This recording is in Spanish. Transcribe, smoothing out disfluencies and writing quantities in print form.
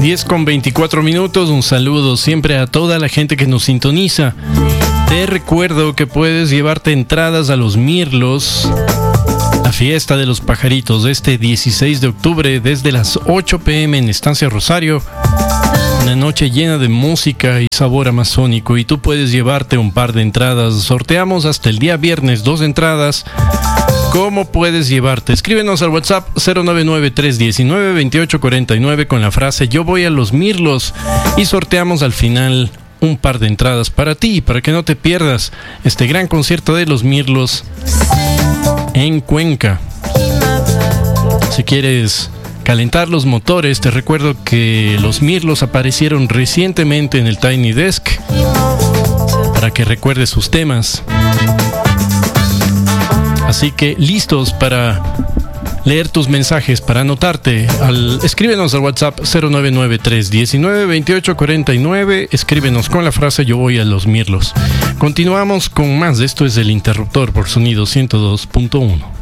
10:24. Un saludo siempre a toda la gente que nos sintoniza. Te recuerdo que puedes llevarte entradas a los Mirlos, la fiesta de los pajaritos, este 16 de octubre desde las 8 p.m. en Estancia Rosario. Una noche llena de música y sabor amazónico, y tú puedes llevarte un par de entradas. Sorteamos hasta el día viernes 2 entradas. ¿Cómo puedes llevarte? Escríbenos al WhatsApp 099-319-2849 con la frase "Yo voy a los Mirlos", y sorteamos al final un par de entradas para ti, para que no te pierdas este gran concierto de los Mirlos en Cuenca. Si quieres calentar los motores, te recuerdo que los Mirlos aparecieron recientemente en el Tiny Desk para que recuerdes sus temas. Así que listos para leer tus mensajes, para anotarte. Escríbenos al WhatsApp 099-319-2849. Escríbenos con la frase "Yo voy a los Mirlos". Continuamos con más. Esto es El Interruptor por Sonido 102.1.